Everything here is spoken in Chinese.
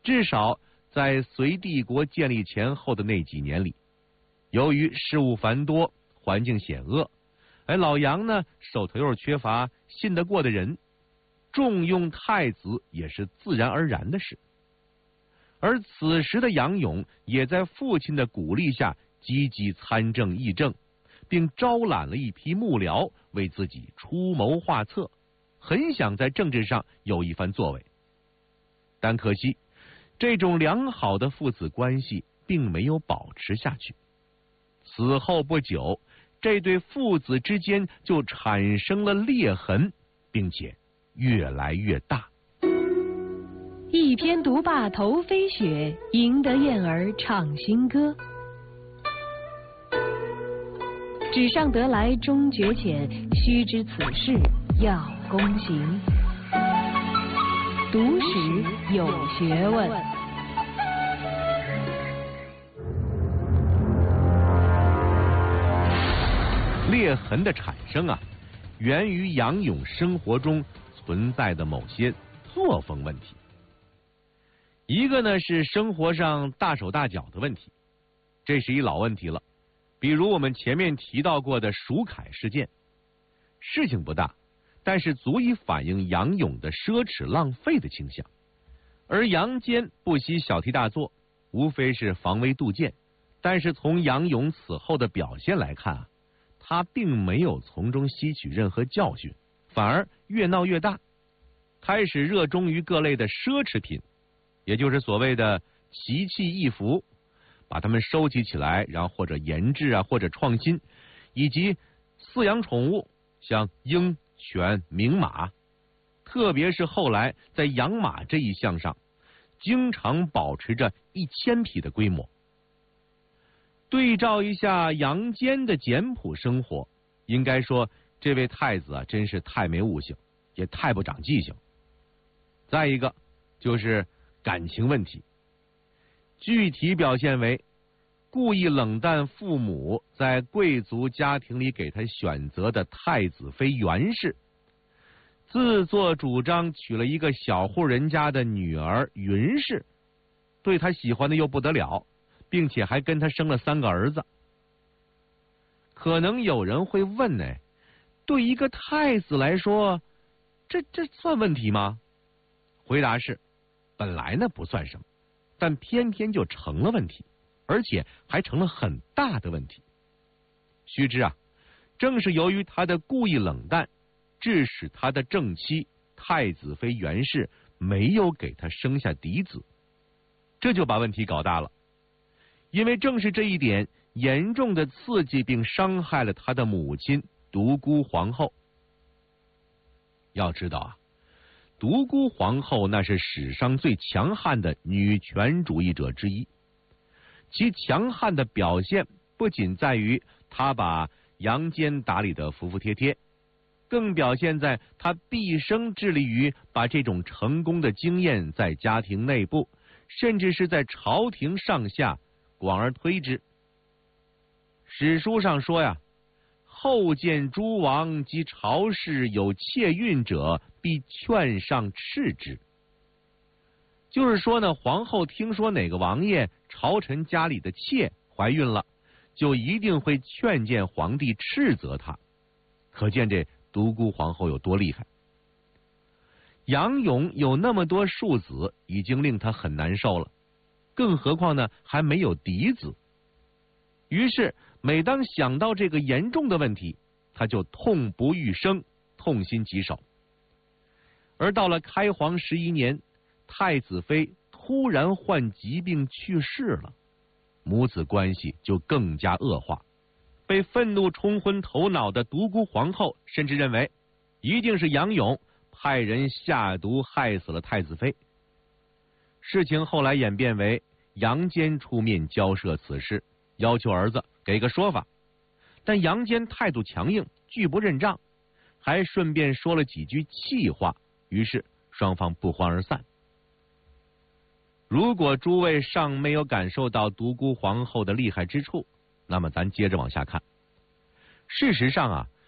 至少在隋帝国建立前后的那几年里，由于事务繁多，环境险恶，老杨呢手头又缺乏信得过的人，重用太子也是自然而然的事。而此时的杨勇也在父亲的鼓励下积极参政议政，并招揽了一批幕僚为自己出谋划策，很想在政治上有一番作为。但可惜，这种良好的父子关系并没有保持下去。此后不久，这对父子之间就产生了裂痕，并且越来越大。 一篇读罢头飞雪，赢得燕儿唱新歌。纸上得来终觉浅，须知此事要躬行。读史有学问。 裂痕的产生源于杨勇生活中存在的某些作风问题。一个呢是生活上大手大脚的问题，这是一老问题了。比如我们前面提到过的蜀凯事件，事情不大，但是足以反映杨勇的奢侈浪费的倾向。而杨坚不惜小题大做，无非是防微杜渐。但是从杨勇此后的表现来看他并没有从中吸取任何教训，反而越闹越大，开始热衷于各类的奢侈品，也就是所谓的奇器异服，把它们收集起来，然后或者研制或者创新，以及饲养宠物，像鹰、犬、名马，特别是后来在养马这一项上，经常保持着1000匹的规模。对照一下杨坚的简朴生活，应该说这位太子真是太没悟性，也太不长记性。再一个就是感情问题，具体表现为故意冷淡父母在贵族家庭里给他选择的太子妃袁氏，自作主张娶了一个小户人家的女儿云氏，对他喜欢的又不得了，并且还跟他生了3个儿子。可能有人会问对一个太子来说，这算问题吗？回答是，本来呢不算什么，但偏偏就成了问题，而且还成了很大的问题。须知正是由于他的故意冷淡，致使他的正妻太子妃袁氏没有给他生下嫡子，这就把问题搞大了。因为正是这一点严重的刺激并伤害了他的母亲独孤皇后。要知道独孤皇后那是史上最强悍的女权主义者之一，其强悍的表现不仅在于她把杨坚打理得服服帖帖，更表现在她毕生致力于把这种成功的经验在家庭内部，甚至是在朝廷上下广而推之。史书上说后见诸王及朝士有妾孕者，必劝上斥之。就是说呢，皇后听说哪个王爷朝臣家里的妾怀孕了，就一定会劝谏皇帝斥责他。可见这独孤皇后有多厉害。杨勇有那么多庶子，已经令他很难受了，更何况呢还没有嫡子。于是每当想到这个严重的问题，他就痛不欲生，痛心疾首。而到了开皇11年，太子妃突然患疾病去世了，母子关系就更加恶化。被愤怒冲昏头脑的独孤皇后甚至认为一定是杨勇派人下毒害死了太子妃。事情后来演变为杨坚出面交涉此事，要求儿子给个说法，但杨坚态度强硬，拒不认账，还顺便说了几句气话，于是双方不欢而散。如果诸位尚没有感受到独孤皇后的厉害之处，那么咱接着往下看。事实上